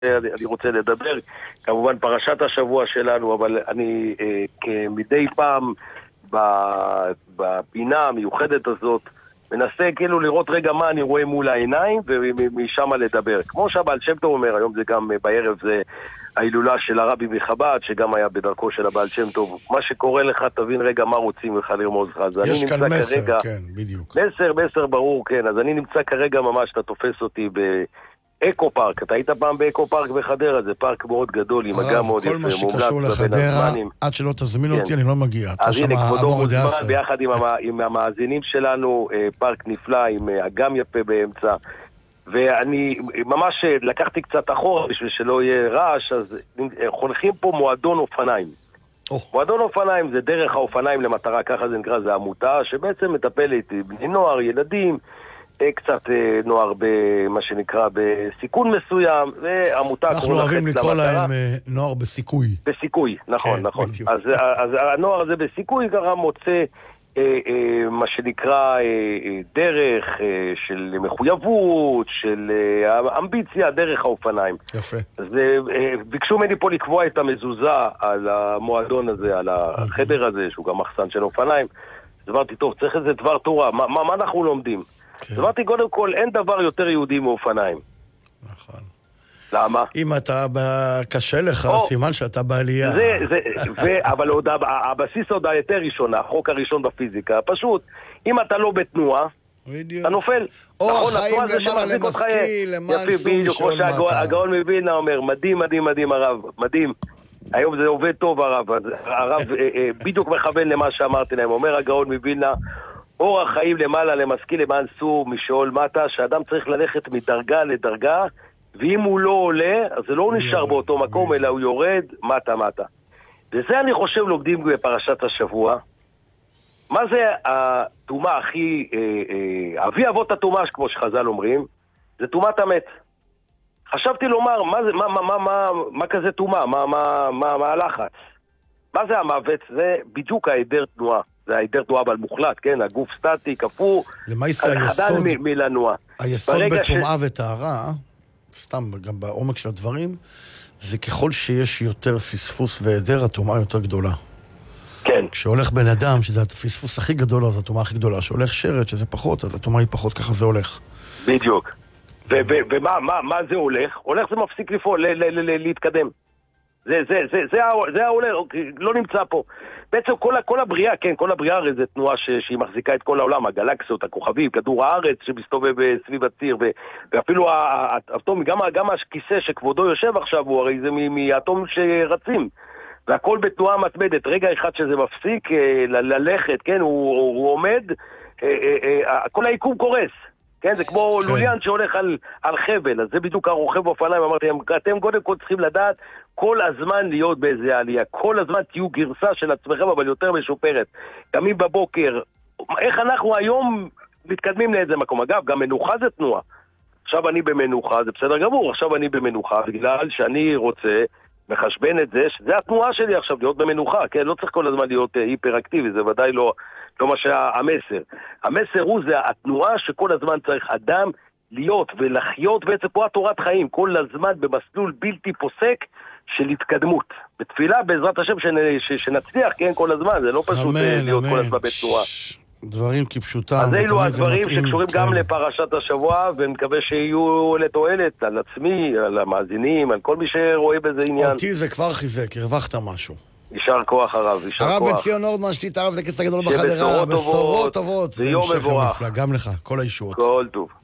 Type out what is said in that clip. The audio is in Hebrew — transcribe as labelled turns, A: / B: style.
A: אני רוצה לדבר, כמובן פרשת השבוע שלנו, אבל אני כמדי פעם בפינה המיוחדת הזאת מנסה כאילו לראות רגע מה אני רואה מול העיניים ומשם לדבר. כמו שהבעל שם טוב אומר, היום זה גם בערב זה ההילולה של הרבי מחב"ד, שגם היה בדרכו של הבעל שם טוב. מה שקורה לך, תבין רגע מה רוצים לך לרמוז לך.
B: יש כאן מסר, כרגע, כן, בדיוק.
A: מסר ברור, כן. אז אני נמצא כרגע ממש, אתה תופס אותי באקו פארק. אתה היית פעם באקו פארק בחדרה, זה פארק מאוד גדול, עם אגם מאוד יפה.
B: כל מה שקשור לחדרה, עד שלא תזמין אותי, אני לא מגיע.
A: אז הנה, כבודו מוזמן ביחד עם המאזינים שלנו, פארק נפלא, עם אגם יפה באמצע. ואני ממש לקחתי קצת אחורה בשביל שלא יהיה רעש, אז חונכים פה מועדון אופניים. מועדון אופניים זה דרך האופניים למטרה, ככה זה נקרא, זה עמותה שבעצם מטפלת בני נוער, ילדים, קצת נוער במה שנקרא בסיכון מסוים, ועמותה
B: אנחנו אוהבים לקרוא להם נוער בסיכוי.
A: בסיכוי, נכון. אז הנוער הזה בסיכוי ככה מוצא מה שנקרא דרך של מחויבות, של אמביציה, דרך האופניים.
B: יפה.
A: אז ביקשו ממני פה לקבוע את המזוזה על המועדון הזה, על החדר הזה, שהוא גם מחסן של אופניים. אז אמרתי, טוב, צריך איזה דבר תורה, מה אנחנו לומדים? אז אמרתי, קודם כל, אין דבר יותר יהודי מאופניים.
B: נכון.
A: למה?
B: אם אתה קשה לך, סימן שאתה בעלייה.
A: אבל הבסיס עוד היותר ראשונה, החוק הראשון בפיזיקה, פשוט, אם אתה לא בתנועה, אתה נופל.
B: אורח חיים למעלה למשכיל, למען סור משאול מטה.
A: הגאון מווילנה אומר, מדהים הרב, מדהים. היום זה עובד טוב הרב בדיוק מכוון למה שאמרתי להם, אומר הגאון מווילנה, אורח חיים למעלה למשכיל, למען סור משאול מטה, שאדם צריך ללכת מדרגה לדרגה, ואם הוא לא עולה, אז זה לא נשאר באותו מקום, אלא הוא יורד מטה. וזה אני חושב לומדים בפרשת השבוע. מה זה התאומה הכי, אבי אבות התאומה, כמו שחז"ל אומרים, זה תאומת המת. חשבתי לומר, מה כזה תאומה? מה הלחץ? מה זה המוות? זה בדיוק ההיעדר תנועה. זה ההיעדר תנועה אבל מוחלט, כן? הגוף סטטי, קפוא, חדל מלנוע.
B: היסוד בתאומה וטהרה, סתם גם בעומק של הדברים, זה ככל שיש יותר פספוס והיעדר, התאומה יותר גדולה.
A: כן.
B: כשהולך בן אדם, שזה הפספוס הכי גדול, אז התאומה הכי גדולה. כשהולך שרת, שזה פחות, אז התאומה היא פחות, ככה זה הולך.
A: בדיוק. ומה זה הולך? הולך זה מפסיק לפעול, להתקדם. זה ההולך, לא נמצא פה. בעצם כל הבריאה, כן, כל הבריאה הרי זה תנועה שהיא מחזיקה את כל העולם, הגלקסיות, הכוכבים, כדור הארץ שמסתובב סביב הציר, ואפילו האטום, גם הכיסא שכבודו יושב עכשיו, הוא הרי זה מהאטום שרצים. והכל בתנועה מתמדת, רגע אחד שזה מפסיק ללכת, כן, הוא עומד, כל היקום קורס. כן, זה כמו לוליאן שהולך על חבל, אז זה בדיוק הרוכב אופניים, אמרתי, אתם קודם כל צריכים לדעת כל הזמן להיות באיזה עלייה, כל הזמן תהיו גרסה של עצמכם, אבל יותר משופרת. קמים בבוקר, איך אנחנו היום מתקדמים לאיזה מקום? אגב, גם מנוחה זה תנועה. עכשיו אני במנוחה, זה בסדר גמור, עכשיו אני במנוחה, בגלל שאני רוצה מחשבן את זה, שזה התנועה שלי עכשיו, להיות במנוחה, כן, לא צריך כל הזמן להיות היפראקטיבי, זה ודאי לא מה שהמסר. המסר הוא זה התנועה שכל הזמן צריך אדם להיות ולחיות, בעצם פה התורת חיים, כל הזמן במסלול בלתי פוסק של התקדמות. בתפילה בעזרת השם שנצליח, כן, כל הזמן, זה לא פשוט להיות כל הזמן בתנועה.
B: דברים כפשוטם.
A: אז אלו הדברים שקשורים גם לפרשת השבוע, ונקווה שיהיו לתועלת על עצמי, על המאזינים, על כל מי שרואה בזה עניין.
B: אותי זה כבר חיזק, הרווחת משהו.
A: יישר כוח הרב, יישר כוח.
B: הרב בן ציון נורדמן, שתתערב את הקץ הגדול בחדרה, בשורות טובות.
A: זה יום מבורך.
B: גם לך, כל הישועות.
A: כל טוב.